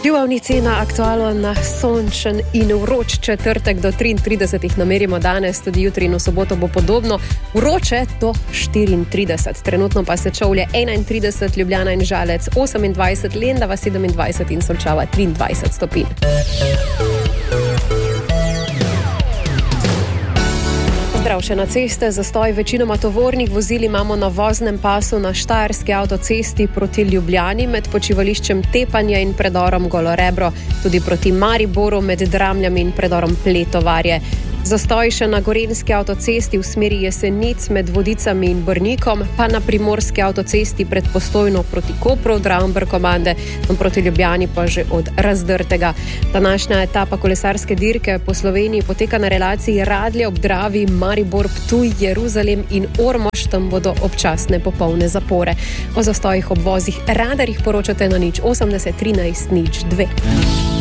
Ljubavnici na aktualno na sončen in vroč četrtek do 33 namerimo danes, tudi jutri in v soboto bo podobno. Vroče do 34, trenutno pa Sečovlje 31, Ljubljana in Žalec 28, Lendava 27 in Solčava 23 stopinj. Zdrav še na ceste, zastoj večinoma tovornih vozil imamo na voznem pasu na Štajerski avtocesti proti Ljubljani med počivališčem Tepanje in predorom Golorebro, tudi proti Mariboru med Dramljami in predorom Pletovarje. Zastoj še na Gorenjski avtocesti v smeri Jesenic med Vodicami in Brnikom, pa na Primorski avtocesti pred Postojno proti Kopru, Dramber-Komande, proti Ljubljani pa že od Razdrtega. Današnja etapa kolesarske dirke po Sloveniji poteka na relaciji Radlje ob Dravi, Maribor, Ptuj, Jeruzalem in Ormož, tam bodo občasne popolne zapore. O zastojih ob vozih radarjih poročate na 080 13 02.